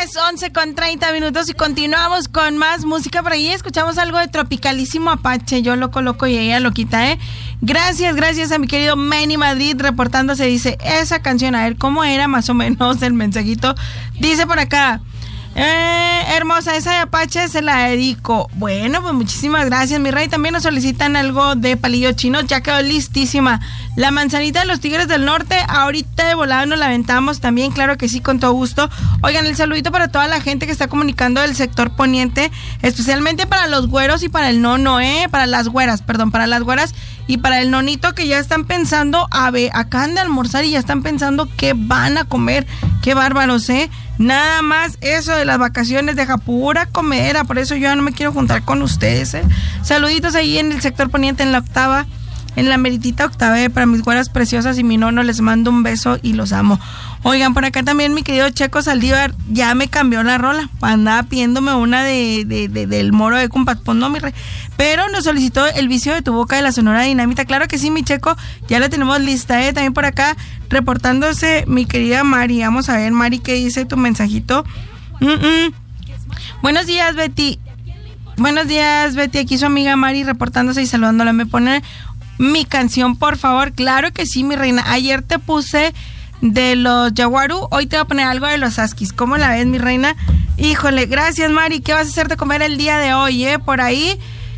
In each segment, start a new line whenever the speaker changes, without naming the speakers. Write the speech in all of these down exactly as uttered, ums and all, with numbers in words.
las once con treinta minutos y continuamos con más música. Por ahí escuchamos algo de Tropicalísimo Apache, yo loco loco y ella loquita, ¿eh? Gracias, gracias a mi querido Manny Madrid reportándose. Dice, esa canción, a ver cómo era más o menos el mensajito. Dice por acá, Eh, hermosa, esa de Apache se la dedico. Bueno, pues muchísimas gracias, mi rey. También nos solicitan algo de Palillo Chino. Ya quedó listísima la manzanita de los Tigres del Norte. Ahorita de volada nos la aventamos también, claro que sí, con todo gusto. Oigan, el saludito para toda la gente que está comunicando del sector poniente, especialmente para los güeros y para el nono, eh, para las güeras, perdón, para las güeras y para el nonito, que ya están pensando, a ver, acaban de almorzar y ya están pensando qué van a comer. Qué bárbaros, eh. Nada más eso de las vacaciones deja pura comera, por eso yo ya no me quiero juntar con ustedes, eh. Saluditos ahí en el sector poniente, en la octava, en la meritita octava, eh, para mis güeras preciosas y mi nono, les mando un beso y los amo. Oigan, por acá también mi querido Checo Saldívar ya me cambió la rola, andaba pidiéndome una de, de, de del Moro de Compatpón, no mi rey, pero nos solicitó El Vicio de tu Boca de la Sonora Dinamita. Claro que sí, mi Checo, ya la tenemos lista, eh. También por acá reportándose mi querida Mari. Vamos a ver, Mari, qué dice tu mensajito. Mm-mm. Buenos días, Betty. Buenos días, Betty. Aquí su amiga Mari reportándose y saludándola. Me pone mi canción, por favor. Claro que sí, mi reina. Ayer te puse de los Yaguarú, hoy te voy a poner algo de los Askis. ¿Cómo la ves, mi reina? Híjole, gracias, Mari. ¿Qué vas a hacer de comer el día de hoy, eh? Por ahí,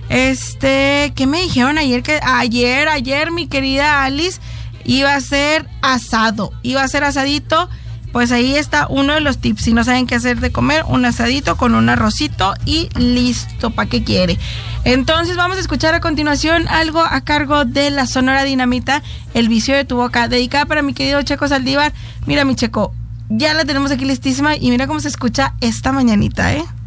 este, ¿qué me dijeron ayer? Que ayer, ayer, mi querida Alice, iba a ser asado, iba a ser asadito. Pues ahí está uno de los tips. Si no saben qué hacer de comer, un asadito con un arrocito y listo, ¿para qué quiere? Entonces vamos a escuchar a continuación algo a cargo de la Sonora Dinamita, El Vicio de tu Boca, dedicada para mi querido Checo Saldívar. Mira, mi Checo, ya la tenemos aquí listísima y mira cómo se escucha esta mañanita, ¿eh?